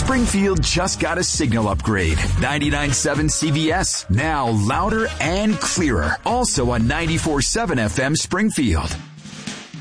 Springfield just got a signal upgrade. 99.7 CBS, now louder and clearer. Also on 94.7 FM Springfield.